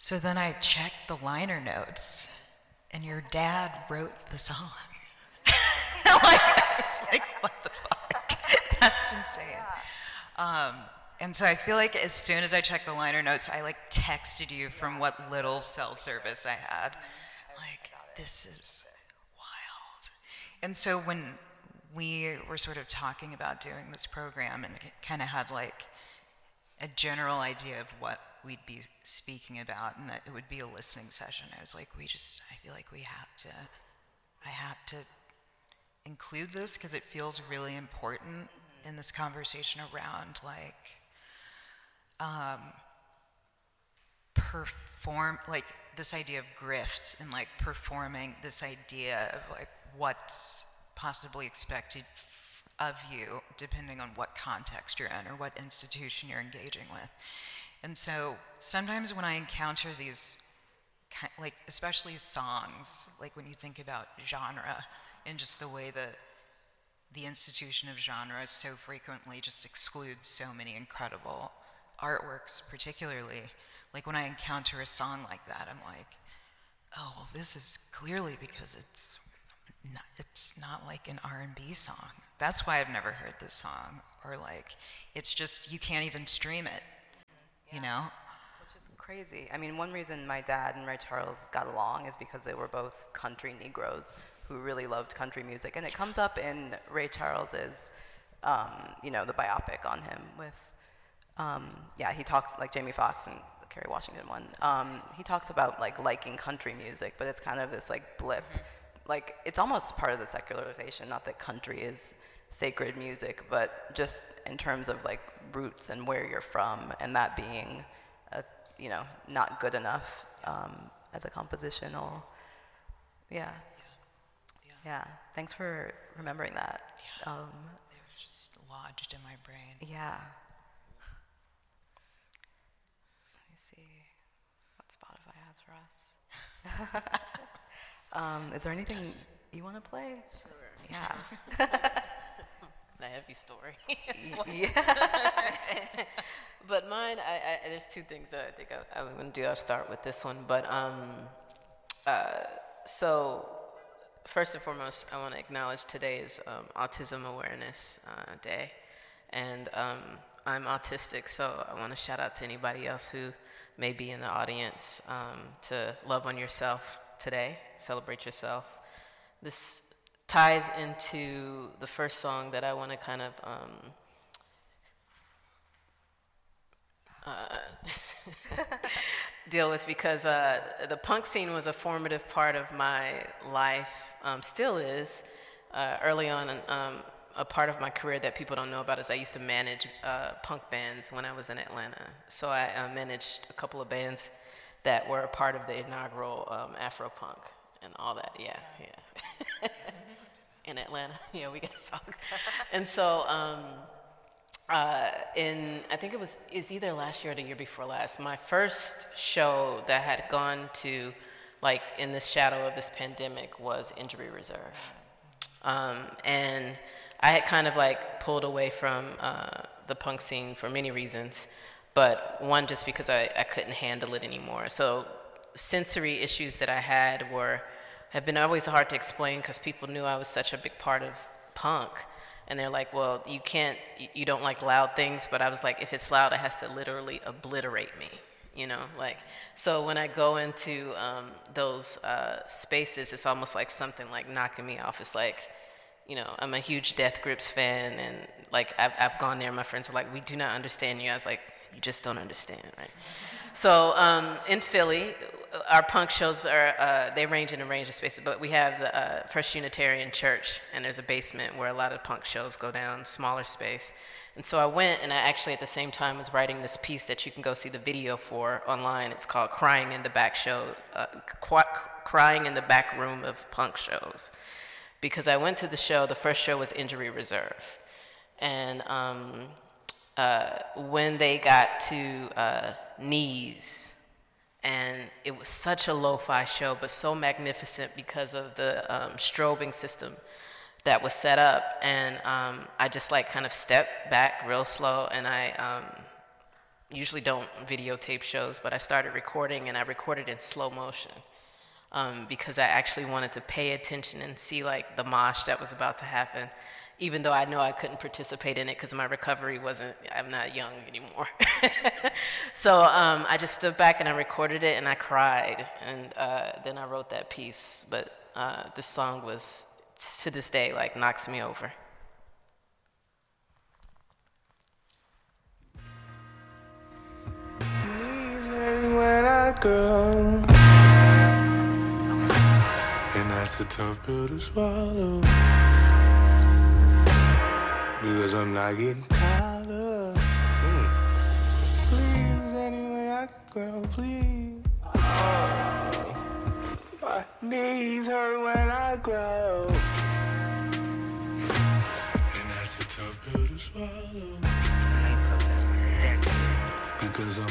So then I checked the liner notes, and your dad wrote the song. I was like, what the fuck? That's insane. And so I feel like as soon as I checked the liner notes, I like texted you from what little cell service I had. Like, this is wild. And so when we were sort of talking about doing this program and kind of had like a general idea of what we'd be speaking about and that it would be a listening session, I was like, I feel like I have to include this because it feels really important in this conversation around like like this idea of grift and like performing this idea of like what's possibly expected of you depending on what context you're in or what institution you're engaging with. And so sometimes when I encounter these, like especially songs, like when you think about genre and just the way that the institution of genre so frequently just excludes so many incredible artworks, particularly, like when I encounter a song like that, I'm like, oh, well, this is clearly because it's not like an R&B song. That's why I've never heard this song. Or like, it's just, you can't even stream it, you know? Which is crazy. I mean, one reason my dad and Ray Charles got along is because they were both country Negroes who really loved country music. And it comes up in Ray Charles's, the biopic on him with, he talks like Jamie Foxx and the Kerry Washington one. He talks about like liking country music, but it's kind of this like blip. Like it's almost part of the secularization, not that country is sacred music, but just in terms of like roots and where you're from, and that being, not good enough as a compositional. Yeah. Thanks for remembering that. It was just lodged in my brain. Yeah. Let me see what Spotify has for us. Is there anything you want to play? Sure. Yeah. A heavy story. Yeah. But mine, there's two things that I think I'm going to do. I'll start with this one. But so first and foremost, I want to acknowledge today is Autism Awareness Day. And I'm autistic, so I want to shout out to anybody else who may be in the audience to love on yourself today, celebrate yourself. This ties into the first song that I want to kind of deal with, because the punk scene was a formative part of my life, still is. Early on, a part of my career that people don't know about is I used to manage punk bands when I was in Atlanta. So I managed a couple of bands that were a part of the inaugural Afro-punk and all that, yeah. In Atlanta, yeah, we got to talk. And so, I think it's either last year or the year before last, my first show that had gone to, like, in the shadow of this pandemic was Injury Reserve. And I had kind of like pulled away from the punk scene for many reasons, but one, just because I couldn't handle it anymore. So sensory issues that I had have been always hard to explain because people knew I was such a big part of punk. And they're like, well, you don't like loud things, but I was like, if it's loud, it has to literally obliterate me, like. So when I go into those spaces, it's almost like something like knocking me off. It's like, I'm a huge Death Grips fan, and like I've gone there, my friends are like, we do not understand you. I was like, you just don't understand, right? So in Philly, our punk shows they range in a range of spaces, but we have the First Unitarian Church, and there's a basement where a lot of punk shows go down, smaller space. And so I went, and I actually at the same time was writing this piece that you can go see the video for online. It's called Crying in the Back Crying in the Back Room of Punk Shows. Because I went to the show, the first show was Injury Reserve. And when they got to Knees, and it was such a lo-fi show, but so magnificent because of the strobing system that was set up. And I just like kind of stepped back real slow, and I usually don't videotape shows, but I started recording, and I recorded in slow motion because I actually wanted to pay attention and see like the mosh that was about to happen, even though I know I couldn't participate in it because my recovery I'm not young anymore. So I just stood back and I recorded it, and I cried, and then I wrote that piece. But this song was, to this day, like knocks me over. When I grow, and that's a tough pill to swallow, because I'm not getting tired of. Please, any way I can grow, please. My knees hurt when I grow, and that's a tough pill to swallow, because I'm